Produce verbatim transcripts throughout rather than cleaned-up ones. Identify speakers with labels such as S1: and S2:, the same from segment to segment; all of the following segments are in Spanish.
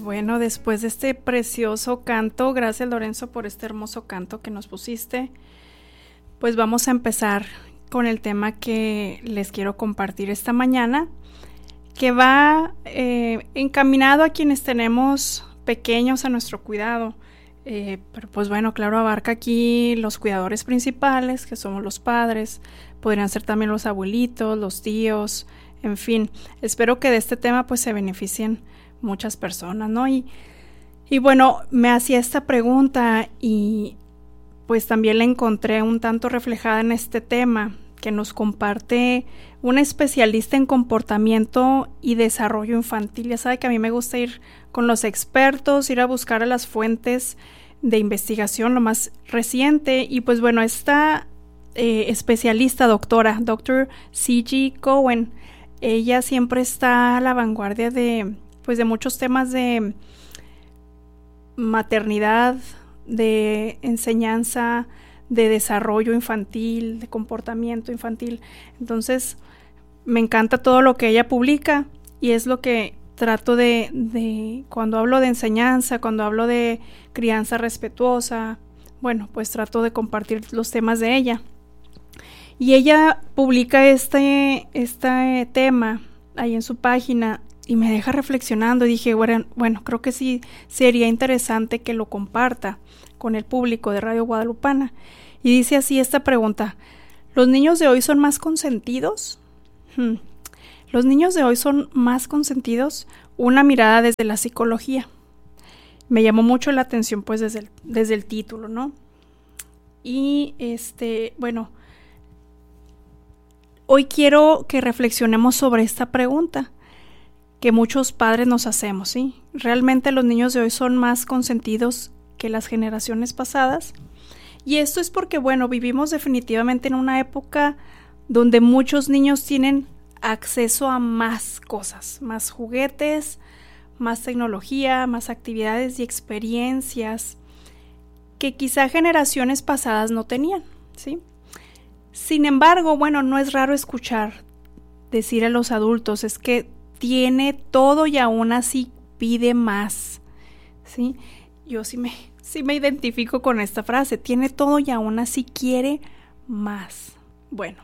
S1: Bueno, después de este precioso canto, gracias Lorenzo por este hermoso canto que nos pusiste, pues vamos a empezar con el tema que les quiero compartir esta mañana, que va eh, encaminado a quienes tenemos pequeños a nuestro cuidado. Eh, pero pues bueno, claro, abarca aquí los cuidadores principales, que somos los padres, podrían ser también los abuelitos, los tíos, en fin. Espero que de este tema pues se beneficien muchas personas, ¿no? Y, y bueno, me hacía esta pregunta y pues también la encontré un tanto reflejada en este tema que nos comparte una especialista en comportamiento y desarrollo infantil. Ya sabe que a mí me gusta ir con los expertos, ir a buscar a las fuentes de investigación, lo más reciente. Y pues bueno, esta eh, especialista, doctora, doctor C G Cohen, ella siempre está a la vanguardia de, pues de muchos temas de maternidad, de enseñanza, de desarrollo infantil, de comportamiento infantil. Entonces, me encanta todo lo que ella publica y es lo que trato de, de, cuando hablo de enseñanza, cuando hablo de crianza respetuosa, bueno, pues trato de compartir los temas de ella. Y ella publica este, este tema ahí en su página y me deja reflexionando y dije, bueno, bueno, creo que sí sería interesante que lo comparta con el público de Radio Guadalupana. Y dice así esta pregunta: ¿los niños de hoy son más consentidos? Hmm. ¿Los niños de hoy son más consentidos? Una mirada desde la psicología. Me llamó mucho la atención pues desde el, desde el título, ¿no? Y este, bueno, hoy quiero que reflexionemos sobre esta pregunta que muchos padres nos hacemos, ¿sí? ¿Realmente los niños de hoy son más consentidos que las generaciones pasadas? Y esto es porque, bueno, vivimos definitivamente en una época donde muchos niños tienen acceso a más cosas, más juguetes, más tecnología, más actividades y experiencias que quizá generaciones pasadas no tenían, ¿sí? Sin embargo, bueno, no es raro escuchar decir a los adultos, es que tiene todo y aún así pide más, ¿sí? Yo sí me, sí me identifico con esta frase, tiene todo y aún así quiere más. Bueno,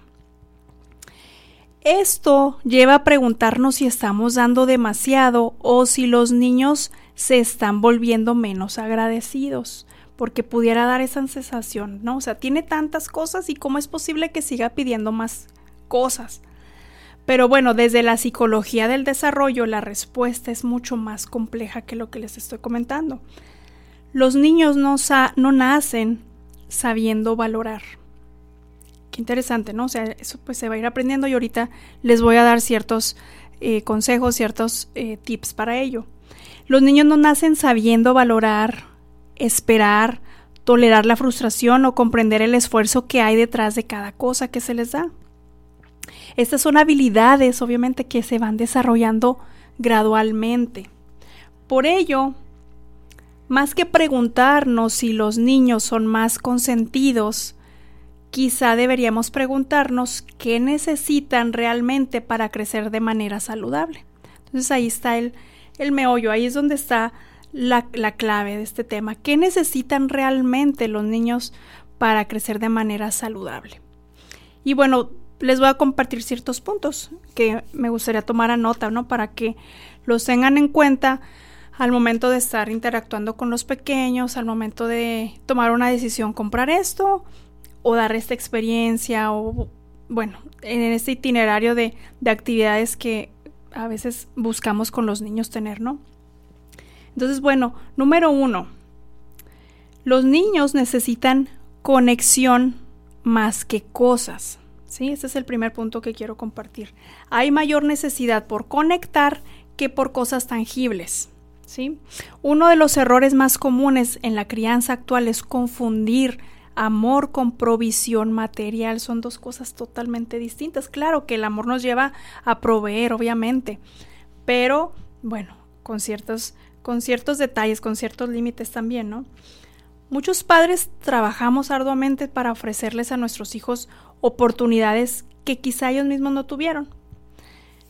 S1: esto lleva a preguntarnos si estamos dando demasiado o si los niños se están volviendo menos agradecidos, porque pudiera dar esa sensación, ¿no? O sea, tiene tantas cosas y cómo es posible que siga pidiendo más cosas. Pero bueno, desde la psicología del desarrollo, la respuesta es mucho más compleja que lo que les estoy comentando. Los niños no, sa- no nacen sabiendo valorar. Qué interesante, ¿no? O sea, eso pues se va a ir aprendiendo y ahorita les voy a dar ciertos eh, consejos, ciertos eh, tips para ello. Los niños no nacen sabiendo valorar, esperar, tolerar la frustración o comprender el esfuerzo que hay detrás de cada cosa que se les da. Estas son habilidades, obviamente, que se van desarrollando gradualmente. Por ello, más que preguntarnos si los niños son más consentidos, quizá deberíamos preguntarnos qué necesitan realmente para crecer de manera saludable. Entonces ahí está el, el meollo, ahí es donde está la, la clave de este tema. ¿Qué necesitan realmente los niños para crecer de manera saludable? Y bueno, les voy a compartir ciertos puntos que me gustaría tomar a nota, ¿no? Para que los tengan en cuenta al momento de estar interactuando con los pequeños, al momento de tomar una decisión, comprar esto o dar esta experiencia o, bueno, en este itinerario de, de actividades que a veces buscamos con los niños tener, ¿no? Entonces, bueno, número uno, los niños necesitan conexión más que cosas. Sí, ese es el primer punto que quiero compartir. Hay mayor necesidad por conectar que por cosas tangibles, ¿sí? Uno de los errores más comunes en la crianza actual es confundir amor con provisión material. Son dos cosas totalmente distintas. Claro que el amor nos lleva a proveer, obviamente, pero bueno, con ciertos, con ciertos detalles, con ciertos límites también, ¿no? Muchos padres trabajamos arduamente para ofrecerles a nuestros hijos oportunidades que quizá ellos mismos no tuvieron.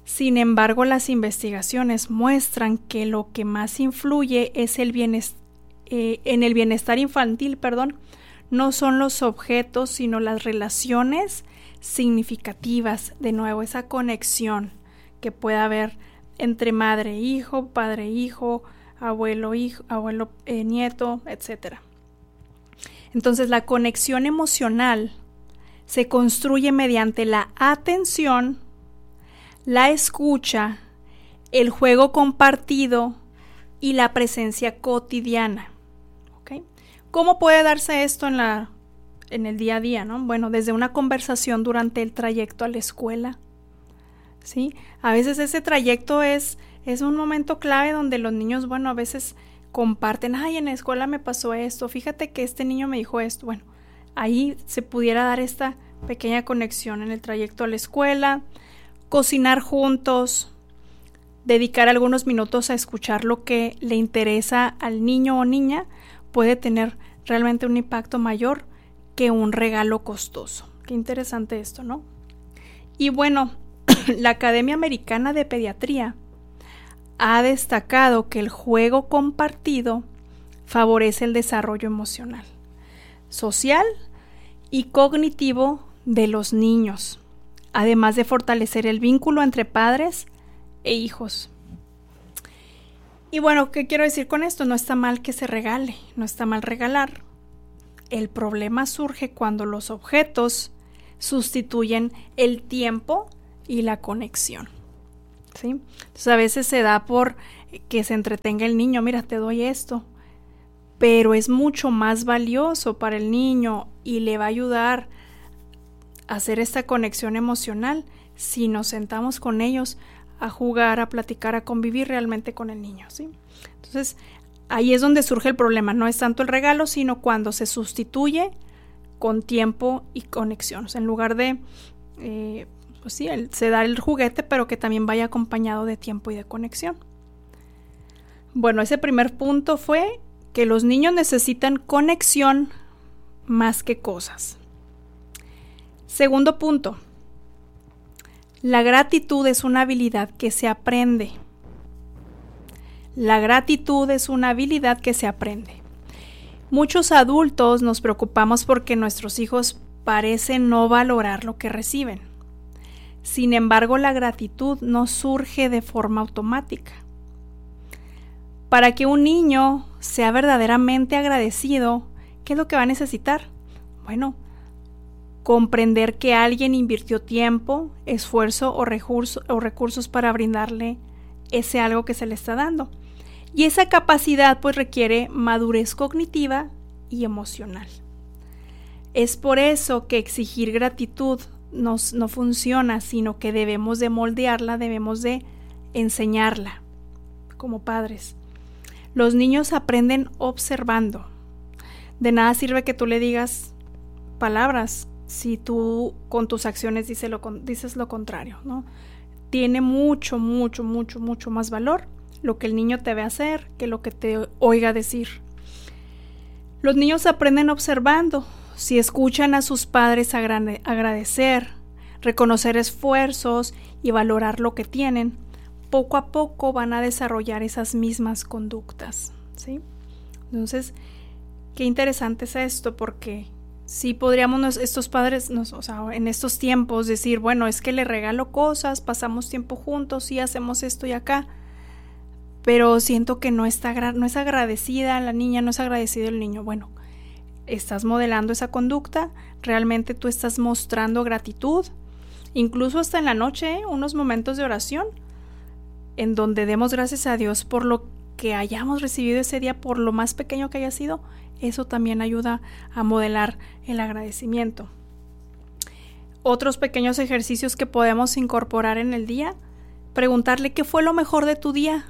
S1: Sin embargo, las investigaciones muestran que lo que más influye es el bienestar, eh, en el bienestar infantil, perdón, no son los objetos, sino las relaciones significativas. De nuevo, esa conexión que puede haber entre madre e hijo, padre e hijo, abuelo hijo, abuelo eh, nieto, etcétera. Entonces, la conexión emocional se construye mediante la atención, la escucha, el juego compartido y la presencia cotidiana. ¿Okay? ¿Cómo puede darse esto en la, en el día a día, ¿no? Bueno, desde una conversación durante el trayecto a la escuela, ¿sí? A veces ese trayecto es, es un momento clave donde los niños, bueno, a veces comparten, ay, en la escuela me pasó esto, fíjate que este niño me dijo esto. Bueno, ahí se pudiera dar esta pequeña conexión en el trayecto a la escuela. Cocinar juntos, dedicar algunos minutos a escuchar lo que le interesa al niño o niña puede tener realmente un impacto mayor que un regalo costoso. Qué interesante esto, ¿no? Y bueno, la Academia Americana de Pediatría ha destacado que el juego compartido favorece el desarrollo emocional, social y cognitivo de los niños, además de fortalecer el vínculo entre padres e hijos. Y bueno, ¿qué quiero decir con esto? No está mal que se regale, no está mal regalar. El problema surge cuando los objetos sustituyen el tiempo y la conexión, ¿sí? Entonces a veces se da por que se entretenga el niño, mira, te doy esto, pero es mucho más valioso para el niño y le va a ayudar hacer esta conexión emocional si nos sentamos con ellos a jugar, a platicar, a convivir realmente con el niño, ¿sí? Entonces, ahí es donde surge el problema. No es tanto el regalo, sino cuando se sustituye con tiempo y conexión. O sea, en lugar de, eh, pues sí, el, se da el juguete, pero que también vaya acompañado de tiempo y de conexión. Bueno, ese primer punto fue que los niños necesitan conexión más que cosas. Segundo punto, la gratitud es una habilidad que se aprende. La gratitud es una habilidad que se aprende. Muchos adultos nos preocupamos porque nuestros hijos parecen no valorar lo que reciben. Sin embargo, la gratitud no surge de forma automática. Para que un niño sea verdaderamente agradecido, ¿qué es lo que va a necesitar? Bueno, comprender que alguien invirtió tiempo, esfuerzo o, recurso, o recursos para brindarle ese algo que se le está dando. Y esa capacidad pues requiere madurez cognitiva y emocional. Es por eso que exigir gratitud no, no funciona, sino que debemos de moldearla, debemos de enseñarla como padres. Los niños aprenden observando. De nada sirve que tú le digas palabras si tú con tus acciones dices lo, dices lo contrario, ¿no? Tiene mucho, mucho, mucho, mucho más valor lo que el niño te ve hacer que lo que te oiga decir. Los niños aprenden observando. Si escuchan a sus padres agrade- agradecer, reconocer esfuerzos y valorar lo que tienen, poco a poco van a desarrollar esas mismas conductas, ¿sí? Entonces, qué interesante es esto, porque sí podríamos estos padres, nos, o sea, en estos tiempos decir, bueno, es que le regalo cosas, pasamos tiempo juntos, sí hacemos esto y acá, pero siento que no está, no es agradecida la niña, no es agradecido el niño. Bueno, estás modelando esa conducta, realmente tú estás mostrando gratitud, incluso hasta en la noche, unos momentos de oración, en donde demos gracias a Dios por lo que hayamos recibido ese día, por lo más pequeño que haya sido. Eso también ayuda a modelar el agradecimiento. Otros pequeños ejercicios que podemos incorporar en el día, preguntarle qué fue lo mejor de tu día.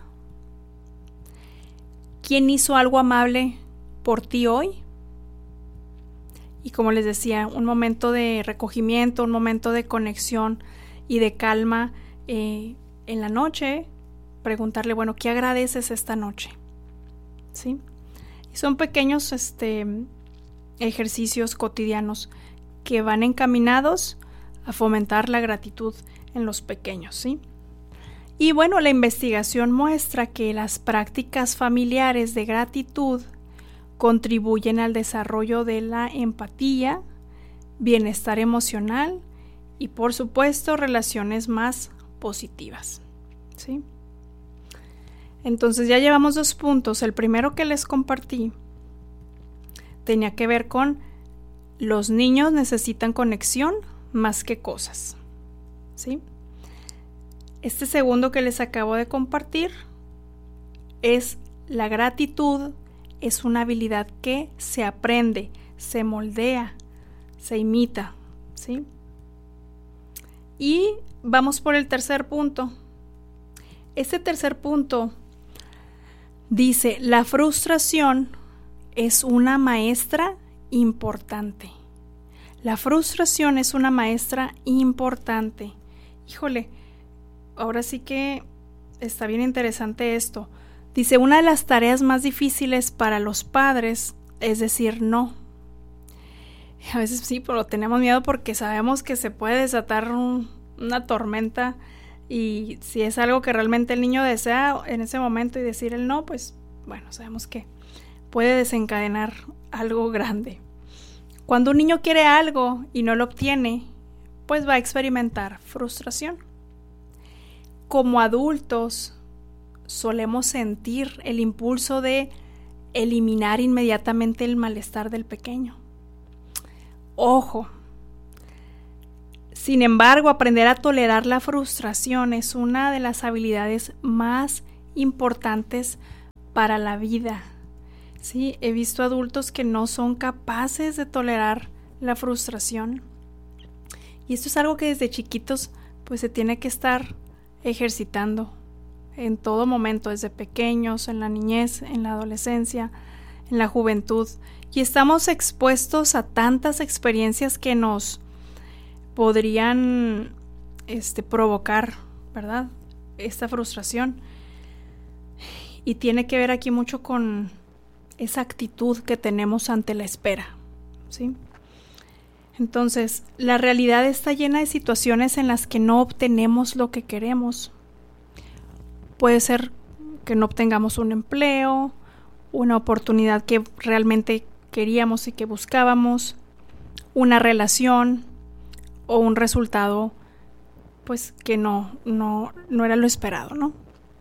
S1: ¿Quién hizo algo amable por ti hoy? Y como les decía, un momento de recogimiento, un momento de conexión y de calma eh, en la noche, preguntarle, bueno, ¿qué agradeces esta noche? ¿Sí? Y son pequeños este, ejercicios cotidianos que van encaminados a fomentar la gratitud en los pequeños, ¿sí? Y bueno, la investigación muestra que las prácticas familiares de gratitud contribuyen al desarrollo de la empatía, bienestar emocional y, por supuesto, relaciones más positivas, ¿sí? Entonces ya llevamos dos puntos. El primero que les compartí tenía que ver con los niños necesitan conexión más que cosas, ¿sí? Este segundo que les acabo de compartir es la gratitud, es una habilidad que se aprende, se moldea, se imita, ¿sí? Y vamos por el tercer punto. Este tercer punto dice, la frustración es una maestra importante. La frustración es una maestra importante. Híjole, ahora sí que está bien interesante esto. Dice, una de las tareas más difíciles para los padres es decir no. A veces sí, pero tenemos miedo porque sabemos que se puede desatar un, una tormenta, y si es algo que realmente el niño desea en ese momento y decir el no, pues bueno, sabemos que puede desencadenar algo grande. Cuando un niño quiere algo y no lo obtiene, pues va a experimentar frustración. Como adultos, solemos sentir el impulso de eliminar inmediatamente el malestar del pequeño. Ojo. Sin embargo, aprender a tolerar la frustración es una de las habilidades más importantes para la vida. Sí, he visto adultos que no son capaces de tolerar la frustración. Y esto es algo que desde chiquitos pues se tiene que estar ejercitando en todo momento, desde pequeños, en la niñez, en la adolescencia, en la juventud. Y estamos expuestos a tantas experiencias que nos podrían este, provocar, ¿verdad?, esta frustración. Y tiene que ver aquí mucho con esa actitud que tenemos ante la espera, ¿sí? Entonces, la realidad está llena de situaciones en las que no obtenemos lo que queremos. Puede ser que no obtengamos un empleo, una oportunidad que realmente queríamos y que buscábamos, una relación o un resultado pues que no, no, no era lo esperado, ¿no?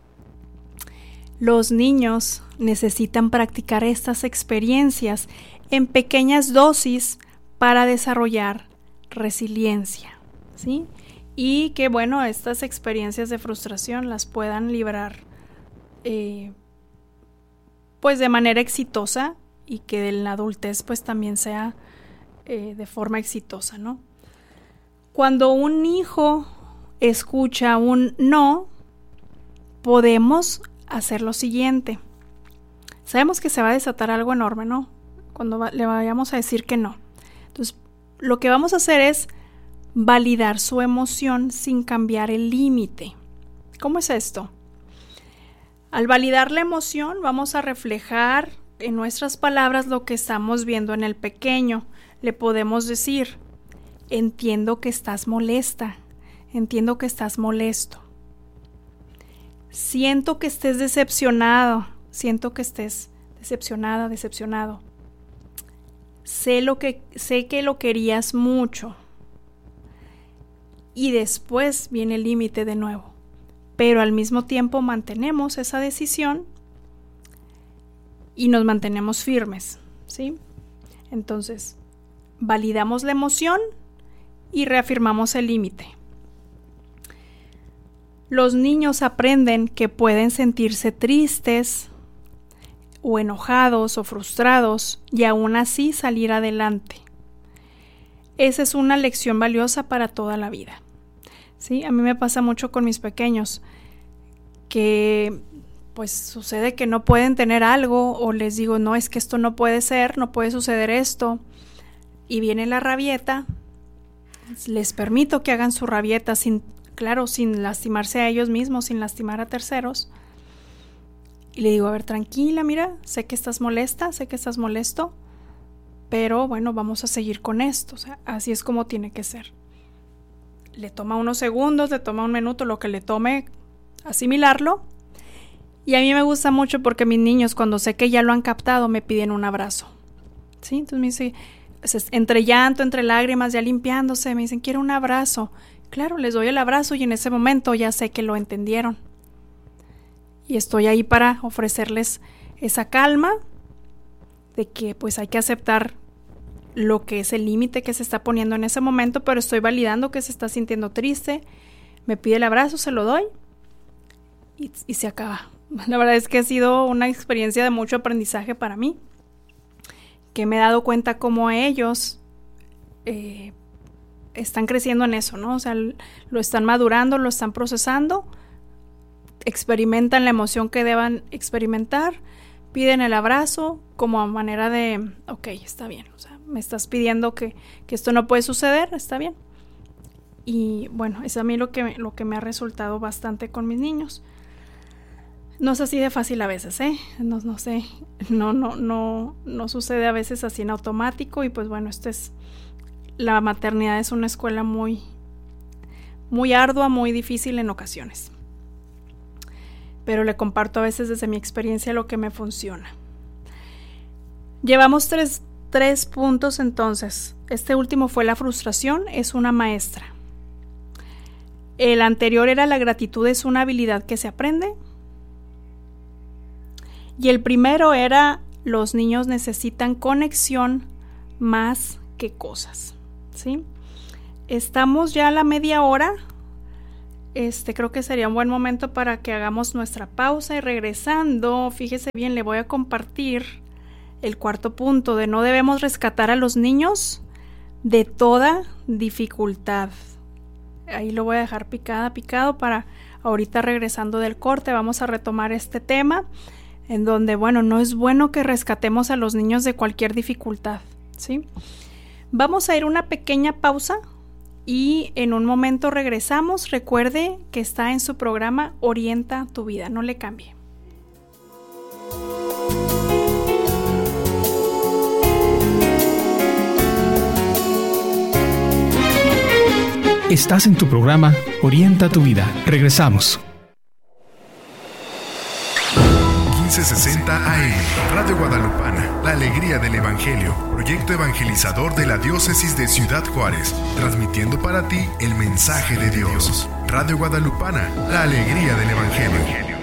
S1: Los niños necesitan practicar estas experiencias en pequeñas dosis para desarrollar resiliencia, ¿sí? Y que, bueno, estas experiencias de frustración las puedan librar eh, pues de manera exitosa, y que en la adultez pues también sea eh, de forma exitosa, ¿no? Cuando un hijo escucha un no, podemos hacer lo siguiente. Sabemos que se va a desatar algo enorme, ¿no? Cuando va, le vayamos a decir que no. Entonces, lo que vamos a hacer es validar su emoción sin cambiar el límite. ¿Cómo es esto? Al validar la emoción, vamos a reflejar en nuestras palabras lo que estamos viendo en el pequeño. Le podemos decir, entiendo que estás molesta, entiendo que estás molesto. Siento que estés decepcionado, siento que estés decepcionada, decepcionado. Sé lo que, sé que lo querías mucho. Y después viene el límite de nuevo. Pero al mismo tiempo mantenemos esa decisión y nos mantenemos firmes, ¿sí? Entonces, validamos la emoción y reafirmamos el límite. Los niños aprenden que pueden sentirse tristes o enojados o frustrados y aún así salir adelante. Esa es una lección valiosa para toda la vida, ¿sí? A mí me pasa mucho con mis pequeños que pues sucede que no pueden tener algo, o les digo, no, es que esto no puede ser, no puede suceder esto, y viene la rabieta. Les permito que hagan su rabieta sin, claro, sin lastimarse a ellos mismos, sin lastimar a terceros. Y le digo, a ver, tranquila, mira, sé que estás molesta, sé que estás molesto, pero bueno, vamos a seguir con esto. O sea, así es como tiene que ser. Le toma unos segundos, le toma un minuto, lo que le tome asimilarlo. Y a mí me gusta mucho porque mis niños, cuando sé que ya lo han captado, me piden un abrazo. ¿Sí? Entonces me dice, entre llanto, entre lágrimas, ya limpiándose, me dicen, quiero un abrazo. Claro, les doy el abrazo y en ese momento ya sé que lo entendieron. Y estoy ahí para ofrecerles esa calma de que pues hay que aceptar lo que es el límite que se está poniendo en ese momento, pero estoy validando que se está sintiendo triste, me pide el abrazo, se lo doy y, y se acaba. La verdad es que ha sido una experiencia de mucho aprendizaje para mí, que me he dado cuenta cómo ellos eh, están creciendo en eso, ¿no? O sea, lo están madurando, lo están procesando, experimentan la emoción que deban experimentar, piden el abrazo como a manera de, ok, está bien, o sea, me estás pidiendo que, que esto no puede suceder, está bien. Y bueno, es a mí lo que, lo que me ha resultado bastante con mis niños. No es así de fácil a veces, ¿eh? No, no sé, no, no, no, no sucede a veces así en automático y pues bueno, esto es, la maternidad es una escuela muy, muy ardua, muy difícil en ocasiones. Pero le comparto a veces desde mi experiencia lo que me funciona. Llevamos tres, tres puntos entonces. Este último fue la frustración, es una maestra. El anterior era la gratitud es una habilidad que se aprende. Y el primero era los niños necesitan conexión más que cosas, ¿sí? Estamos ya a la media hora. Este, creo que sería un buen momento para que hagamos nuestra pausa y regresando, fíjese bien, le voy a compartir el cuarto punto de no debemos rescatar a los niños de toda dificultad. Ahí lo voy a dejar picada, picado para ahorita regresando del corte vamos a retomar este tema en donde, bueno, no es bueno que rescatemos a los niños de cualquier dificultad, ¿sí? Vamos a ir a una pequeña pausa y en un momento regresamos. Recuerde que está en su programa Orienta tu Vida, no le cambie.
S2: Estás en tu programa Orienta tu Vida. Regresamos.
S3: quince sesenta A M, Radio Guadalupana, la alegría del Evangelio, proyecto evangelizador de la diócesis de Ciudad Juárez, transmitiendo para ti el mensaje de Dios. Radio Guadalupana, la alegría del Evangelio.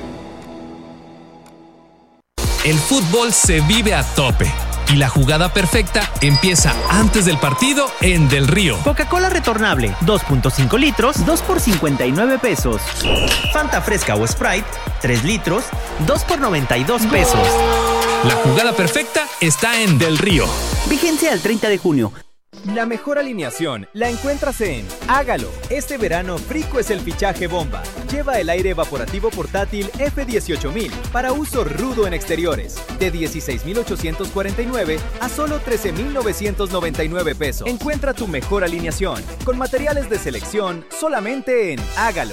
S4: El fútbol se vive a tope y la jugada perfecta empieza antes del partido en Del Río.
S5: Coca-Cola retornable, dos punto cinco litros, dos por cincuenta y nueve pesos. Fanta fresca o Sprite, tres litros, dos por noventa y dos pesos.
S4: La jugada perfecta está en Del Río.
S5: Vigencia al treinta de junio.
S6: La mejor alineación la encuentras en Hágalo. Este verano Frico es el fichaje bomba. Lleva el aire evaporativo portátil F dieciocho mil para uso rudo en exteriores. De dieciséis mil ochocientos cuarenta y nueve a solo trece mil novecientos noventa y nueve pesos. Encuentra tu mejor alineación con materiales de selección solamente en Hágalo.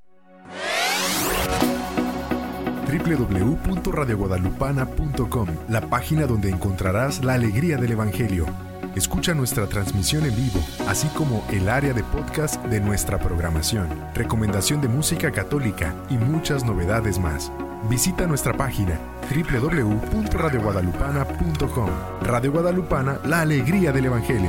S3: doble u doble u doble u punto radio guadalupana punto com, la página donde encontrarás la alegría del Evangelio. Escucha nuestra transmisión en vivo, así como el área de podcast de nuestra programación, recomendación de música católica y muchas novedades más. Visita nuestra página doble u doble u doble u punto radio guadalupana punto com. Radio Guadalupana, la alegría del Evangelio.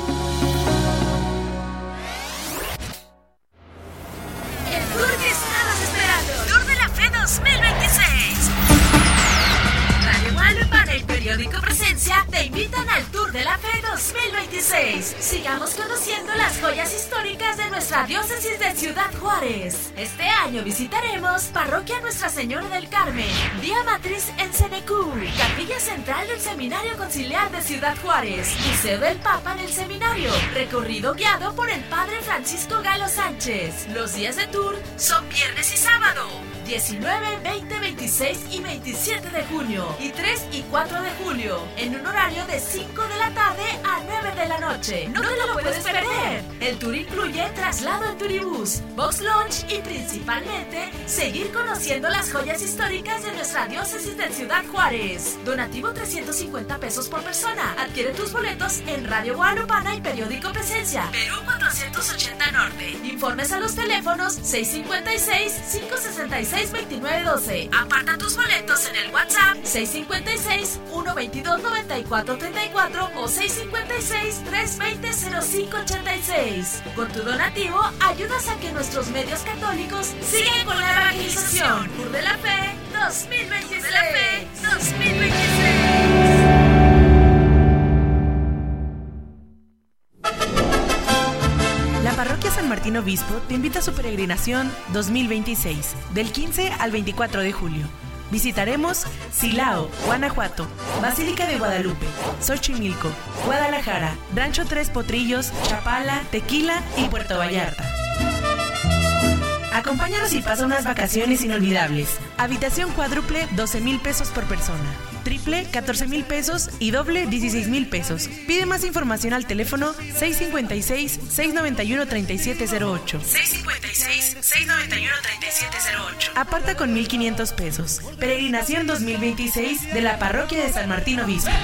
S7: El tour que estabas esperando. Tour de la Fe dos mil veintiséis. Radio Guadalupana, el periódico Presencia, te invitan al Tour de la Fe dos mil veintiséis. Sigamos conociendo las joyas históricas de nuestra diócesis de Ciudad Juárez. Este año visitaremos Parroquia Nuestra Señora del Carmen, Vía Matriz en Cenecú, Capilla Central del Seminario Conciliar de Ciudad Juárez, Museo del Papa del Seminario, recorrido guiado por el Padre Francisco Galo Sánchez. Los días de tour son viernes y sábado. diecinueve, veinte, veintiséis y veintisiete de junio y tres y cuatro de julio, en un horario de cinco de la tarde a nueve de la noche. ¡No, no te lo puedes perder! El tour incluye traslado en turibús, box lunch y principalmente seguir conociendo las joyas históricas de nuestra diócesis de Ciudad Juárez. Donativo trescientos cincuenta pesos por persona. Adquiere tus boletos en Radio Guadalupana y Periódico Presencia, Perú cuatrocientos ochenta Norte. Informes a los teléfonos seis cincuenta y seis, cinco sesenta y seis, veintinueve doce. Aparta tus boletos en el WhatsApp seis cincuenta y seis, uno veintidós, noventa y cuatro treinta y cuatro o seis cincuenta y seis, tres veinte, cero cinco ochenta y seis. Con tu donativo ayudas a que nuestros medios católicos sigan con la evangelización. Tour de la Fe dos mil veintiséis. Tour de la Fe dos mil veintiséis.
S8: La Parroquia San Martín Obispo te invita a su peregrinación dos mil veintiséis, del quince al veinticuatro de julio. Visitaremos Silao, Guanajuato, Basílica de Guadalupe, Xochimilco, Guadalajara, Rancho Tres Potrillos, Chapala, Tequila y Puerto Vallarta. Acompáñanos y pasa unas vacaciones inolvidables. Habitación cuádruple, doce mil pesos por persona. Triple, catorce mil pesos y doble, dieciséis mil pesos. Pide más información al teléfono seis cincuenta y seis, seis noventa y uno, treinta y siete cero ocho. seis cincuenta y seis, seis noventa y uno, treinta y siete cero ocho. Aparta con mil quinientos pesos. Peregrinación dos mil veintiséis de la Parroquia de San Martín Obispo.